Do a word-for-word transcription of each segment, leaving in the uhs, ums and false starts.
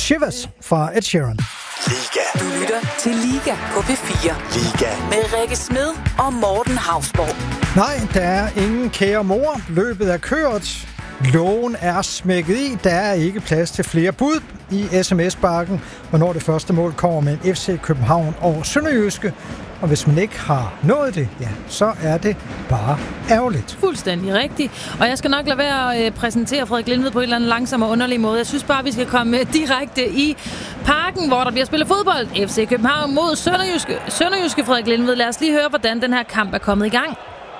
Shivers fra Ed Sheeran. Liga. Du lytter til Liga på P fire. Liga. Med Rikke Smed og Morten Hausborg. Nej, der er ingen kære mor. Løbet er kørt. Lågen er smækket i. Der er ikke plads til flere bud i sms-bakken, hvornår det første mål kommer med en F C København og Sønderjyske. Og hvis man ikke har nået det, ja, så er det bare ærgerligt. Fuldstændig rigtigt. Og jeg skal nok lade være at præsentere Frederik Lindved på en eller anden langsom og underlig måde. Jeg synes bare, vi skal komme direkte i parken, hvor der bliver spillet fodbold. F C København mod Sønderjyske. Sønderjyske, Frederik Lindved. Lad os lige høre, hvordan den her kamp er kommet i gang.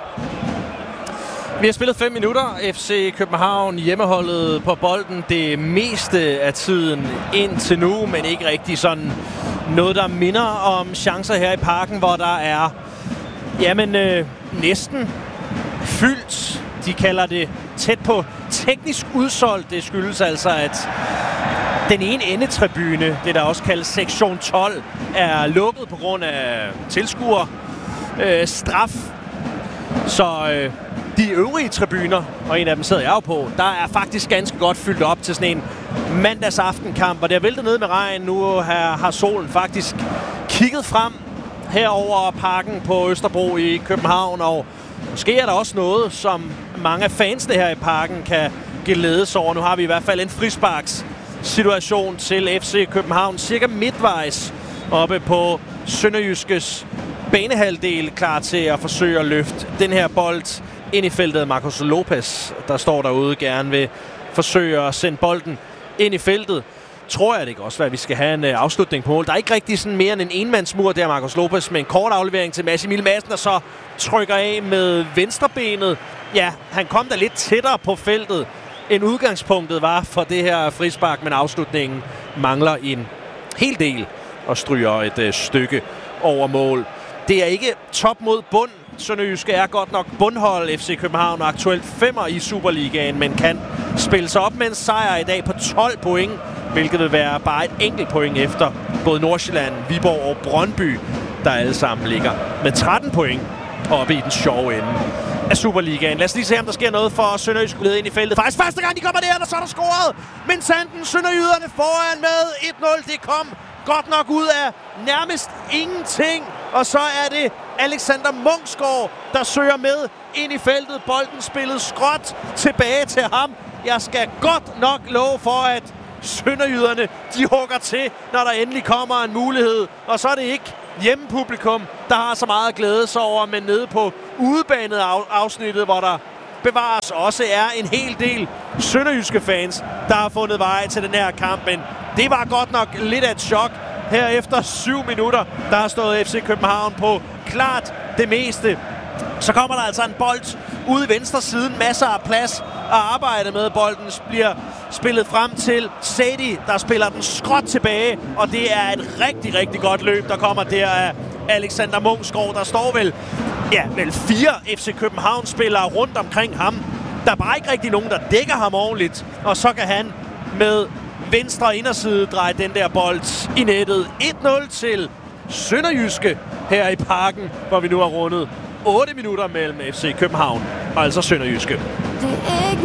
Vi har spillet fem minutter. F C København hjemmeholdet på bolden det meste af tiden indtil nu, men ikke rigtig sådan noget, der minder om chancer her i parken, hvor der er jamen øh, næsten fyldt. De kalder det tæt på teknisk udsolgt. Det skyldes altså, at den ene endetribune, det der også kaldes sektion tolv, er lukket på grund af tilskuer øh, straf. Så øh, de øvrige tribuner, og en af dem sidder jeg jo på, der er faktisk ganske godt fyldt op til sådan en mandagsaftenkamp, og det er væltet ned med regn. Nu har, har solen faktisk kigget frem herover parken på Østerbro i København, og måske er der også noget, som mange af fansene her i parken kan glædes over. Nu har vi i hvert fald en frisparks situation til F C København, cirka midtvejs oppe på Sønderjyskes banehalvdel, klar til at forsøge at løfte den her bold ind i feltet. Marcos Lopez, der står derude, gerne vil forsøge at sende bolden ind i feltet. Tror jeg det ikke også, at vi skal have en uh, afslutning på mål. Der er ikke rigtig sådan mere end en enmandsmur der, Marcos Lopez, med en kort aflevering til Mads Emil Madsen, der så trykker af med venstrebenet. Ja, han kom da lidt tættere på feltet, end udgangspunktet var for det her frispark, men afslutningen mangler en hel del og stryger et uh, stykke over mål. Det er ikke top mod bund. Sønderjyske er godt nok bundhold. F C København er aktuelt femmer i Superligaen, men kan spille sig op med en sejr i dag på tolv point, hvilket vil være bare et enkelt point efter både Nordsjælland, Viborg og Brøndby, der alle sammen ligger med tretten point oppe i den sjove ende af Superligaen. Lad os lige se, om der sker noget for Sønderjyske led ind i feltet. Faktisk første gang, de kommer der, og så er der scoret. Men Sanden, Sønderjyderne foran med et nul. Det kom godt nok ud af nærmest ingenting. Og så er det Alexander Munksgaard, der søger med ind i feltet. Bolden spillet skråt tilbage til ham. Jeg skal godt nok love for, at Sønderjyderne, de hugger til, når der endelig kommer en mulighed. Og så er det ikke hjemmepublikum, der har så meget at glæde sig over, men nede på udebanet afsnittet, hvor der bevares også er en hel del sønderjyske fans, der har fundet vej til den her kamp. Men det var godt nok lidt af et chok. Her efter syv minutter, der har stået F C København på klart det meste. Så kommer der altså en bold ude i venstre siden. Masser af plads at arbejde med. Bolden bliver spillet frem til Sadie, der spiller den skråt tilbage. Og det er et rigtig, rigtig godt løb, der kommer der af Alexander Munksgaard. Der står vel, ja, vel fire F C København-spillere rundt omkring ham. Der er bare ikke rigtig nogen, der dækker ham ordentligt. Og så kan han med venstre inderside dreje den der bold i nettet. et nul til Sønderjyske her i parken, hvor vi nu har rundet otte minutter mellem F C København og altså Sønderjyske. Det er ikke